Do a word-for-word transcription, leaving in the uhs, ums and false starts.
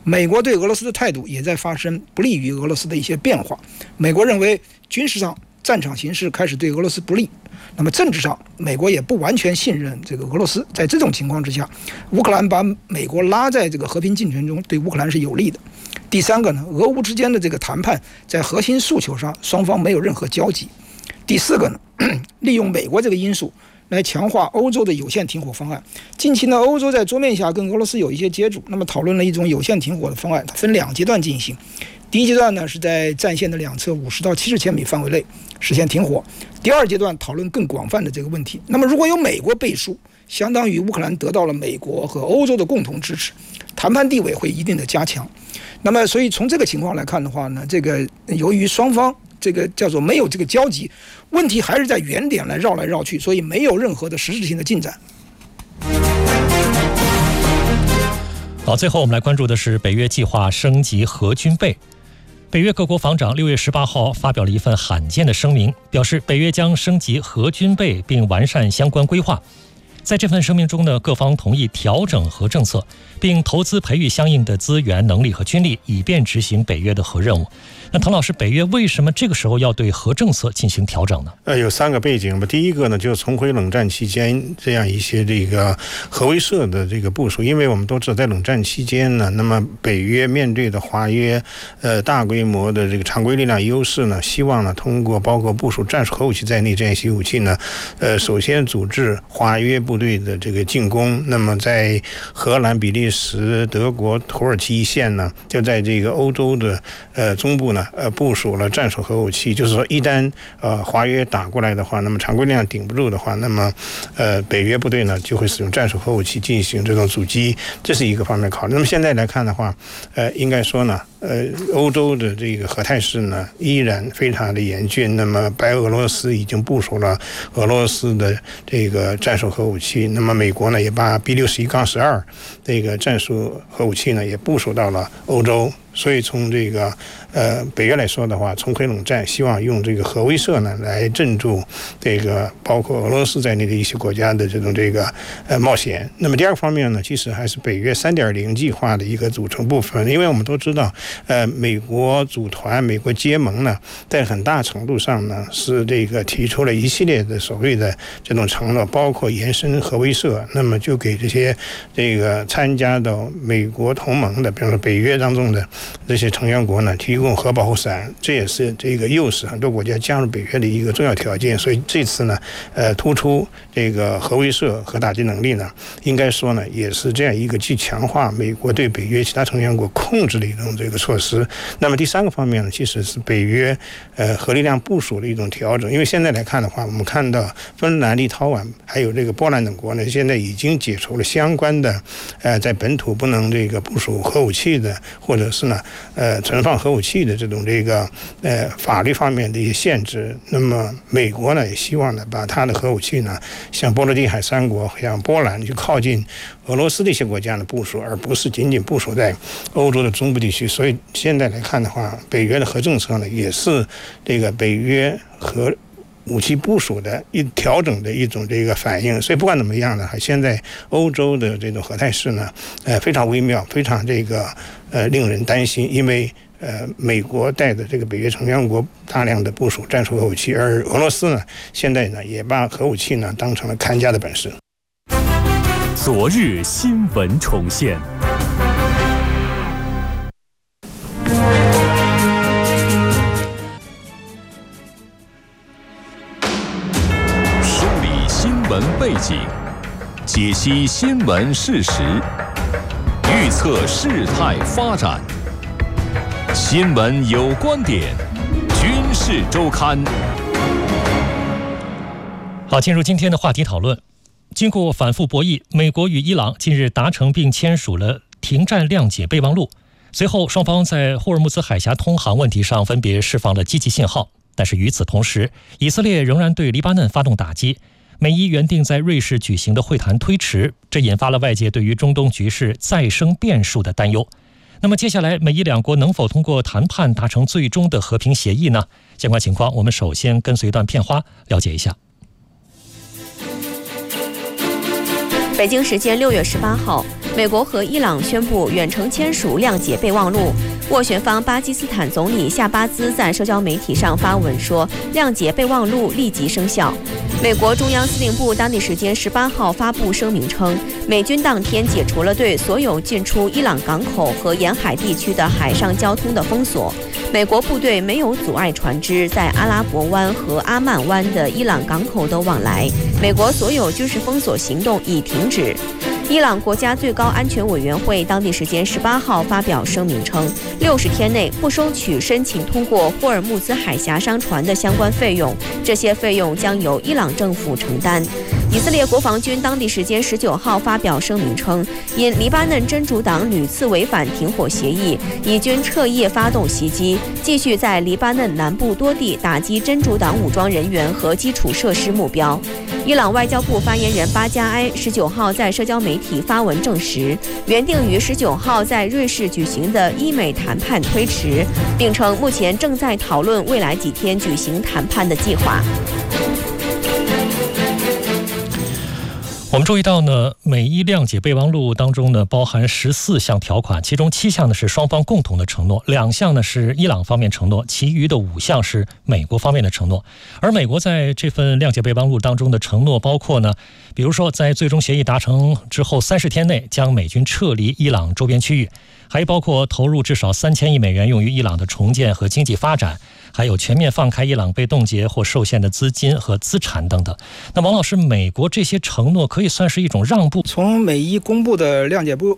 美国对俄罗斯的态度也在发生不利于俄罗斯的一些变化。美国认为军事上战场形势开始对俄罗斯不利，那么政治上美国也不完全信任这个俄罗斯。在这种情况之下，乌克兰把美国拉在这个和平进程中，对乌克兰是有利的。第三个呢，俄乌之间的这个谈判在核心诉求上双方没有任何交集。第四个呢，利用美国这个因素来强化欧洲的有限停火方案。近期呢，欧洲在桌面下跟俄罗斯有一些接触，那么讨论了一种有限停火的方案，它分两阶段进行。第一阶段呢，是在战线的两侧五十到七十千米范围内实现停火。第二阶段讨论更广泛的这个问题。那么如果有美国背书，相当于乌克兰得到了美国和欧洲的共同支持，谈判地位会一定的加强。那么所以从这个情况来看的话呢，这个由于双方这个叫做没有这个交集，问题还是在原点来绕来绕去，所以没有任何的实质性的进展。 好，最后我们来关注的是北约计划升级核军备。北约各国防长六月十八号发表了一份罕见的声明，表示北约将升级核军备并完善相关规划。在这份声明中呢，各方同意调整核政策，并投资培育相应的资源、能力和军力，以便执行北约的核任务。那唐老师，北约为什么这个时候要对核政策进行调整呢？ 呃，有三个背景吧。第一个呢，就是重回冷战期间这样一些这个核威慑的这个部署，因为我们都知道，在冷战期间呢，那么北约面对的华约呃大规模的这个常规力量优势呢，希望呢通过包括部署战术核武器在内这样一些武器呢，呃，首先组织华约部队的这个进攻。那么在荷兰、比利时、德国、土耳其一线呢，就在这个欧洲的呃中部呢。呃，部署了战术核武器，就是说，一旦呃华约打过来的话，那么常规力量顶不住的话，那么呃北约部队呢就会使用战术核武器进行这种阻击，这是一个方面考虑。那么现在来看的话，呃，应该说呢，呃，欧洲的这个核态势呢依然非常的严峻。那么白俄罗斯已经部署了俄罗斯的这个战术核武器，那么美国呢也把 B 六十一杠十二这个战术核武器呢也部署到了欧洲。所以从这个呃北约来说的话，重回冷战，希望用这个核威慑呢来镇住这个包括俄罗斯在内的一些国家的这种这个呃冒险。那么第二个方面呢，其实还是北约 三点零 计划的一个组成部分，因为我们都知道，呃美国组团、美国结盟呢，在很大程度上呢是这个提出了一系列的所谓的这种承诺，包括延伸核威慑，那么就给这些这个参加到美国同盟的，比如说北约当中的这些成员国呢，提供核保护伞，这也是这个诱使很多国家加入北约的一个重要条件。所以这次呢，呃，突出这个核威慑、核打击能力呢，应该说呢，也是这样一个既强化美国对北约其他成员国控制的一种这个措施。那么第三个方面呢，其实是北约呃核力量部署的一种调整。因为现在来看的话，我们看到芬兰、立陶宛还有这个波兰等国呢，现在已经解除了相关的呃在本土不能这个部署核武器的，或者是呢呃存放核武器的这种这个呃法律方面的一些限制。那么美国呢也希望呢把它的核武器呢像波罗的海三国、像波兰去靠近俄罗斯的一些国家的部署，而不是仅仅部署在欧洲的中部地区。所以现在来看的话，北约的核政策呢也是这个北约核武器部署的一调整的一种这个反应。所以不管怎么样呢，现在欧洲的这种核态势呢，呃非常微妙，非常这个呃令人担心，因为呃美国带的这个北约成员国大量的部署战术核武器，而俄罗斯呢现在呢也把核武器呢当成了看家的本事。 昨日新闻重现。背景，解析新闻事实，预测事态发展。新闻有观点，军事周刊。 好，进入今天的话题讨论。经过反复博弈，美国与伊朗近日达成并签署了停战谅解备忘录。随后，双方在霍尔木兹海峡通航问题上分别释放了积极信号。但是与此同时，以色列仍然对黎巴嫩发动打击。美伊原定在瑞士举行的会谈推迟，这引发了外界对于中东局势再生变数的担忧。那么接下来美伊两国能否通过谈判达成最终的和平协议呢？相关情况我们首先跟随一段片花了解一下。 北京时间六月十八号， 美国和伊朗宣布远程签署谅解备忘录。斡旋方巴基斯坦总理夏巴兹在社交媒体上发文说，谅解备忘录立即生效。美国中央司令部当地时间十八号发布声明称，美军当天解除了对所有进出伊朗港口和沿海地区的海上交通的封锁。美国部队没有阻碍船只在阿拉伯湾和阿曼湾的伊朗港口的往来。美国所有军事封锁行动已停止。伊朗国家最高安全委员会当地时间十八号发表声明称，六十天内不收取申请通过霍尔木兹海峡商船的相关费用，这些费用将由伊朗政府承担。以色列国防军当地时间十九号发表声明称，因黎巴嫩真主党屡次违反停火协议，以军彻夜发动袭击，继续在黎巴嫩南部多地打击真主党武装人员和基础设施目标。伊朗外交部发言人巴加埃十九号在社交媒体发文证实，原定于十九号在瑞士举行的伊美谈判推迟，并称目前正在讨论未来几天举行谈判的计划。 我们注意到呢，美伊谅解备忘录当中呢包含十四项条款，其中七项呢是双方共同的承诺，两项呢是伊朗方面承诺，其余的五项是美国方面的承诺。而美国在这份谅解备忘录当中的承诺包括呢，比如说在最终协议达成之后三十天内将美军撤离伊朗周边区域，还包括投入至少三千亿美元用于伊朗的重建和经济发展，还有全面放开伊朗被冻结或受限的资金和资产等等。那王老师，美国这些承诺可以算是一种让步？ 从美伊公布的谅解